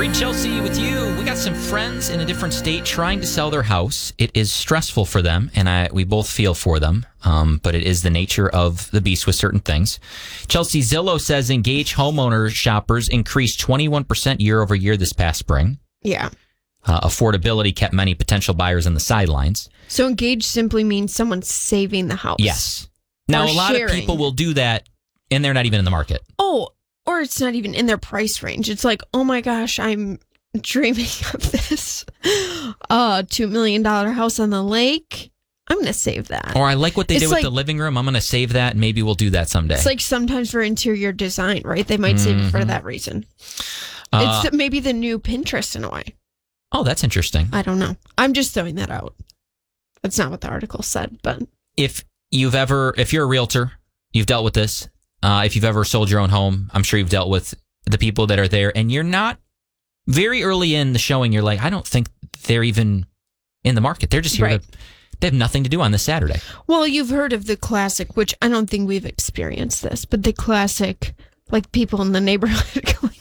Reed Chelsea with you. We got some friends in a different state trying to sell their house. It is stressful for them, and we both feel for them, but it is the nature of the beast with certain things. Chelsea, Zillow says Engage homeowner shoppers increased 21% year over year this past spring. Yeah. Affordability kept many potential buyers on the sidelines. So Engage simply means someone's saving the house. Yes. Now, a lot of people will do that, and they're not even in the market. Oh, or it's not even in their price range. It's like, oh my gosh, I'm dreaming of this $2 million house on the lake. I'm going to save that. Or I like what they did with the living room. I'm going to save that, and maybe we'll do that someday. It's like sometimes for interior design, right? They might save it for that reason. It's maybe the new Pinterest in a way. Oh, that's interesting. I don't know. I'm just throwing that out. That's not what the article said, but... If you're a realtor, you've dealt with this. If you've ever sold your own home, I'm sure you've dealt with the people that are there, and you're not very early in the showing. You're like, I don't think they're even in the market. They're just here they have nothing to do on this Saturday. Well, you've heard of the classic, which I don't think we've experienced this, but the classic, like people in the neighborhood